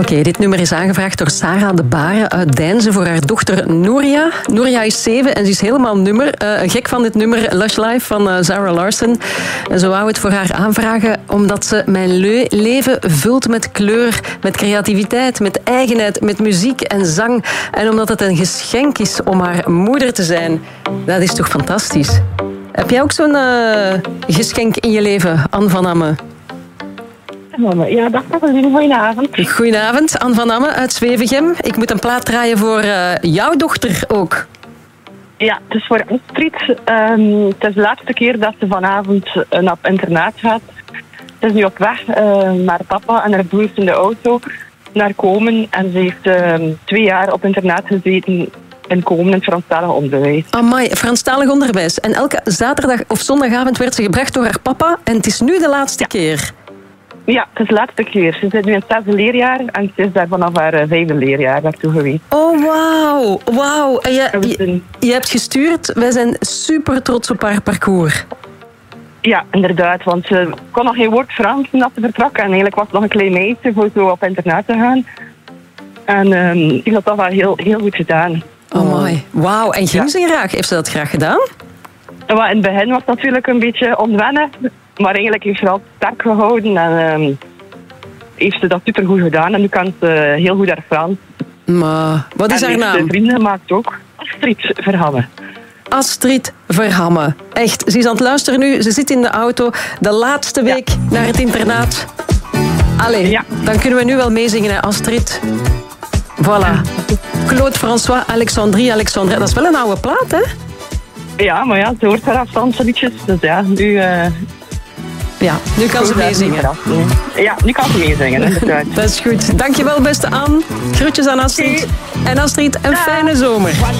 Oké, dit nummer is aangevraagd door Sarah de Baren uit Deinze voor haar dochter Nouria. Nouria is 7 en ze is helemaal gek van dit nummer, Lush Life van Zara Larsson. En zo wou het voor haar aanvragen omdat ze mijn leven vult met kleur, met creativiteit, met eigenheid, met muziek en zang. En omdat het een geschenk is om haar moeder te zijn. Dat is toch fantastisch? Heb jij ook zo'n geschenk in je leven, Anne van Amme? Ja, dag, goedenavond. Goedenavond, Anne van Amme uit Zwevegem. Ik moet een plaat draaien voor jouw dochter ook. Ja, het is voor Astrid. Het is de laatste keer dat ze vanavond op internaat gaat. Ze is nu op weg naar papa en haar broer in de auto naar Komen. En ze heeft 2 jaar op internaat gezeten in Komen in het Franstalig onderwijs. Amai, Franstalig onderwijs. En elke zaterdag of zondagavond werd ze gebracht door haar papa. En het is nu de laatste keer. Ja, het is de laatste keer. Ze zit nu in het 6e leerjaar en ze is daar vanaf haar 5e leerjaar naartoe geweest. Oh, wauw. En je hebt gestuurd. Wij zijn super trots op haar parcours. Ja, inderdaad, want ze kon nog geen woord Frans toen ze vertrok. En eigenlijk was het nog een klein meisje voor zo op internaat te gaan. En die heeft dat toch wel heel goed gedaan. Oh, mooi. Wauw, en ging ze graag? Heeft ze dat graag gedaan? In het begin was het natuurlijk een beetje onwennig. Maar eigenlijk heeft ze al sterk gehouden en heeft ze dat supergoed gedaan. En nu kan ze heel goed haar Frans. Maar wat is haar naam? En vrienden gemaakt ook. Astrid Verhamme. Astrid Verhamme. Echt, ze is aan het luisteren nu. Ze zit in de auto. De laatste week naar het internaat. Allee, dan kunnen we nu wel meezingen, hè, Astrid. Voilà. Claude François Alexandrie. Dat is wel een oude plaat, hè? Ja, maar ja, ze hoort haar Franse liedjes. Dus ja, nu... Ja, nu kan ze meezingen. Ja, nu kan ze meezingen, inderdaad. Dat is goed. Dankjewel, beste Anne. Groetjes aan Astrid. En Astrid, een fijne zomer.